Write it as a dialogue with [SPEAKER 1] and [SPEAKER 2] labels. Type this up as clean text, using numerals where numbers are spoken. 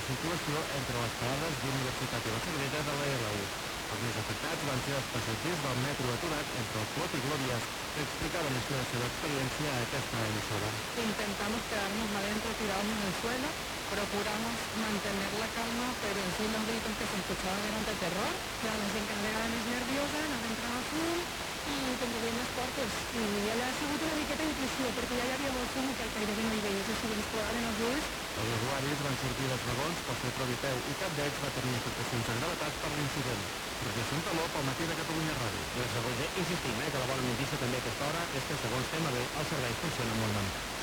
[SPEAKER 1] circulació entre les parades d'Universitat i la Sagrera de la R1. Els més afectats van ser els passatgers del metro aturat entre el Clot i Glòries, que explicaven així la seva experiència a aquesta emissora.
[SPEAKER 2] Intentamos quedarnos adentro tirados en el suelo, procuramos mantener la calma, pero en sí los gritos que se escuchaban eran de terror. La més encarregada més nerviosa, nos entrava fum i com que més portes. I allà ha sigut una miqueta impressió, perquè ja hi havia molt fum i que gairebé no hi veies, o sigui, ens posaven els ulls.
[SPEAKER 1] Els usuaris van sortir dels vagons pel seu propi peu i cap d'ells va tenir afectacions de gravetat per l'incident. Roger Santaló, pel Matí de Catalunya Ràdio.
[SPEAKER 3] I Roger, insistim, que la bona notícia també a aquesta hora és que segons TMB els serveis funcionen molt bé.